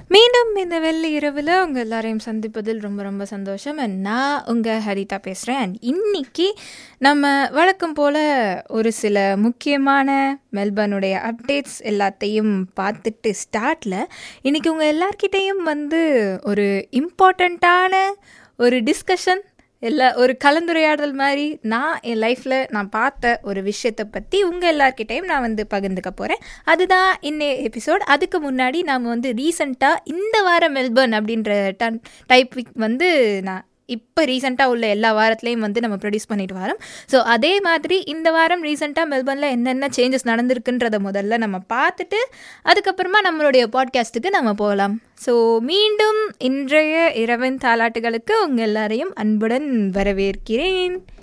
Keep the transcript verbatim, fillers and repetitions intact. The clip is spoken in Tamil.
மீண்டும் இந்த வெள்ளி இரவில் உங்கள் எல்லாரையும் சந்திப்பதில் ரொம்ப ரொம்ப சந்தோஷம். And நான் உங்கள் ஹரிதா பேசுகிறேன். அண்ட் இன்னைக்கு நம்ம வழக்கம் போல் ஒரு சில முக்கியமான மெல்பர்னுடைய அப்டேட்ஸ் எல்லாத்தையும் பார்த்துட்டு ஸ்டார்ட்டில் இன்றைக்கி உங்கள் எல்லார்கிட்டேயும் வந்து ஒரு இம்பார்ட்டண்ட்டான ஒரு டிஸ்கஷன் இல்லை ஒரு கலந்துரையாடல் மாதிரி நான் என் லைஃப்பில் நான் பார்த்த ஒரு விஷயத்தை பற்றி உங்கள் எல்லார்கிட்டையும் நான் வந்து பகிர்ந்துக்க போகிறேன். அதுதான் இன்னே எபிசோட். அதுக்கு முன்னாடி நாம் வந்து ரீசெண்டாக இந்த வாரம் மெல்பர்ன் அப்படின்ற டன் டைப் வந்து நான் இப்போ ரீசெண்டாக உள்ள எல்லா வாரத்துலேயும் வந்து நம்ம ப்ரொடியூஸ் பண்ணிட்டு வரோம். ஸோ அதே மாதிரி இந்த வாரம் ரீசெண்டாக மெல்பர்னில் என்னென்ன சேஞ்சஸ் நடந்திருக்குன்றதை முதல்ல நம்ம பார்த்துட்டு அதுக்கப்புறமா நம்மளுடைய பாட்காஸ்ட்டுக்கு நம்ம போகலாம். ஸோ மீண்டும் இன்றைய இரவின் தாலாட்டுகளுக்கு உங்கள் எல்லாரையும் அன்புடன் வரவேற்கிறேன்.